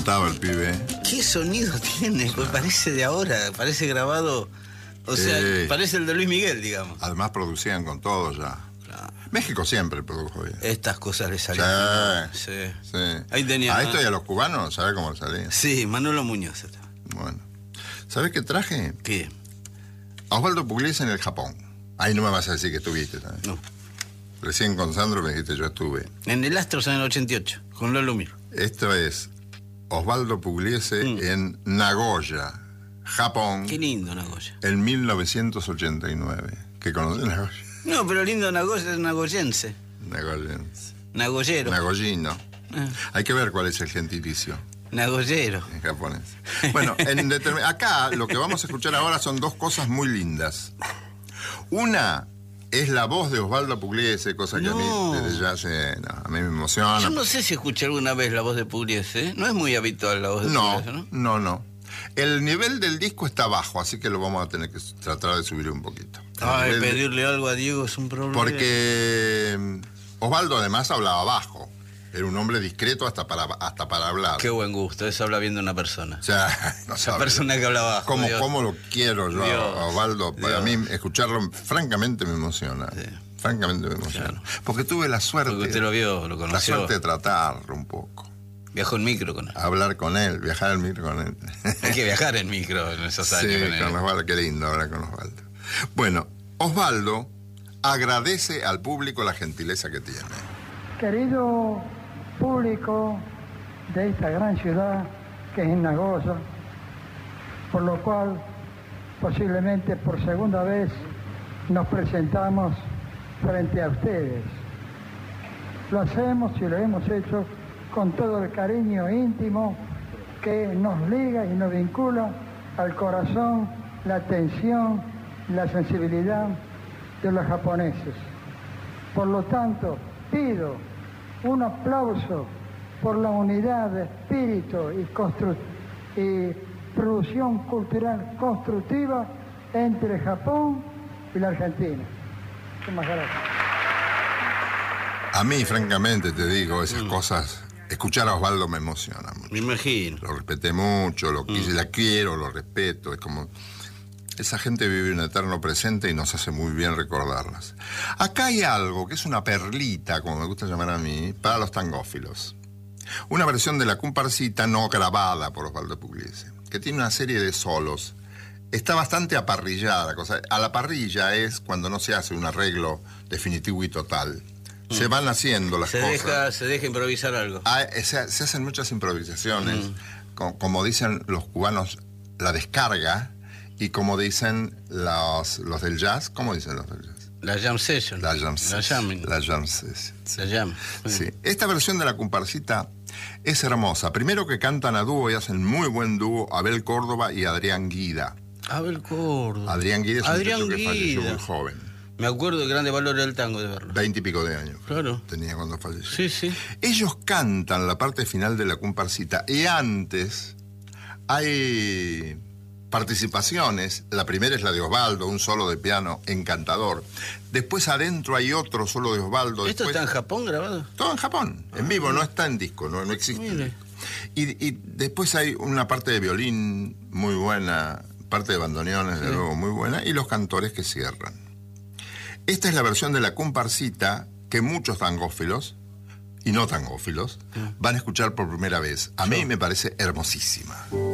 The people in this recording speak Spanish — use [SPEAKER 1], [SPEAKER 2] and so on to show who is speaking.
[SPEAKER 1] cantaba el pibe.
[SPEAKER 2] ¿Qué sonido tiene? Pues parece de ahora, parece grabado. O sea, parece el de Luis Miguel, digamos.
[SPEAKER 1] Además producían con todo ya.
[SPEAKER 2] Claro.
[SPEAKER 1] México siempre produjo bien.
[SPEAKER 2] Estas cosas le salían.
[SPEAKER 1] Sí.
[SPEAKER 2] Ahí tenía.
[SPEAKER 1] A esto y a los cubanos, ¿sabés cómo le salía?
[SPEAKER 2] Sí, Manolo Muñoz.
[SPEAKER 1] Bueno. ¿Sabés qué traje?
[SPEAKER 2] ¿Qué?
[SPEAKER 1] A Osvaldo Pugliese en el Japón. Ahí no me vas a decir que estuviste, ¿sabes?
[SPEAKER 2] No.
[SPEAKER 1] Recién con Sandro me dijiste yo estuve.
[SPEAKER 2] En el Astros en el 88, con Lolo Mir.
[SPEAKER 1] Esto es Osvaldo Pugliese en Nagoya, Japón.
[SPEAKER 2] Qué lindo Nagoya.
[SPEAKER 1] En 1989. ¿Qué conoces Nagoya?
[SPEAKER 2] No, pero lindo Nagoya es nagoyense.
[SPEAKER 1] Nagoyense.
[SPEAKER 2] Nagoyero.
[SPEAKER 1] Nagoyino. Hay que ver cuál es el gentilicio.
[SPEAKER 2] Nagoyero.
[SPEAKER 1] En japonés. Bueno, acá lo que vamos a escuchar ahora son dos cosas muy lindas. Una es la voz de Osvaldo Pugliese, cosa que a mí desde ya a mí me emociona.
[SPEAKER 2] Yo no sé si escuché alguna vez la voz de Pugliese. No es muy habitual la voz de Pugliese, ¿no?
[SPEAKER 1] No. El nivel del disco está bajo, así que lo vamos a tener que tratar de subir un poquito.
[SPEAKER 2] Pedirle algo a Diego es un problema.
[SPEAKER 1] Porque Osvaldo además hablaba bajo. Era un hombre discreto hasta para hablar.
[SPEAKER 2] Qué buen gusto, eso habla bien de una persona.
[SPEAKER 1] O sea, no
[SPEAKER 2] esa persona que habla bajo.
[SPEAKER 1] ¿Cómo lo quiero yo a Osvaldo? Para mí, escucharlo, francamente me emociona. Sí. Francamente me emociona. Claro. Porque tuve la suerte.
[SPEAKER 2] Porque usted lo vio, lo conoció.
[SPEAKER 1] La suerte de tratarlo un poco.
[SPEAKER 2] Viajó en micro con él.
[SPEAKER 1] Hablar con él, viajar en micro con él.
[SPEAKER 2] Hay que viajar en micro en esos años.
[SPEAKER 1] Sí, con Osvaldo, qué lindo hablar con Osvaldo. Bueno, Osvaldo agradece al público la gentileza que tiene.
[SPEAKER 3] Querido público de esta gran ciudad que es Nagoya, por lo cual posiblemente por segunda vez nos presentamos frente a ustedes. Lo hacemos y lo hemos hecho con todo el cariño íntimo que nos liga y nos vincula al corazón, la atención, la sensibilidad de los japoneses. Por lo tanto, pido un aplauso por la unidad de espíritu y producción cultural constructiva entre Japón y la Argentina. Muchas gracias.
[SPEAKER 1] A mí, francamente, te digo, esas cosas, escuchar a Osvaldo me emociona mucho.
[SPEAKER 2] Me imagino.
[SPEAKER 1] Lo respeté mucho, lo quise, la quiero, lo respeto, es como... Esa gente vive un eterno presente y nos hace muy bien recordarlas. Acá hay algo que es una perlita, como me gusta llamar a mí, para los tangófilos. Una versión de la comparsita no grabada por Osvaldo Pugliese, que tiene una serie de solos. Está bastante aparrillada la cosa. A la parrilla es cuando no se hace un arreglo definitivo y total. Se van haciendo las cosas.
[SPEAKER 2] Se deja improvisar algo.
[SPEAKER 1] Se hacen muchas improvisaciones. Como dicen los cubanos, la descarga. Y como dicen los del jazz, ¿cómo dicen los del jazz?
[SPEAKER 2] La jam session.
[SPEAKER 1] La jam session. La jam session.
[SPEAKER 2] La jam.
[SPEAKER 1] Sí. Esta versión de la comparsita es hermosa. Primero que cantan a dúo y hacen muy buen dúo Abel Córdoba y Adrián Guida.
[SPEAKER 2] Abel Córdoba.
[SPEAKER 1] Adrián Guida es un muchacho que falleció muy joven.
[SPEAKER 2] Me acuerdo del grande valor del tango de verlo.
[SPEAKER 1] 20 y pico de años.
[SPEAKER 2] Claro.
[SPEAKER 1] Tenía cuando falleció.
[SPEAKER 2] Sí, sí.
[SPEAKER 1] Ellos cantan la parte final de la comparsita y antes hay... participaciones. La primera es la de Osvaldo, un solo de piano encantador. Después adentro hay otro solo de Osvaldo.
[SPEAKER 2] ¿Esto está en Japón grabado?
[SPEAKER 1] Todo en Japón, en vivo, no está en disco, no existe.
[SPEAKER 2] Mire.
[SPEAKER 1] Y después hay una parte de violín muy buena, parte de bandoneones, de nuevo, muy buena, y los cantores que cierran. Esta es la versión de la comparsita que muchos tangófilos y no tangófilos van a escuchar por primera vez. A mí me parece hermosísima.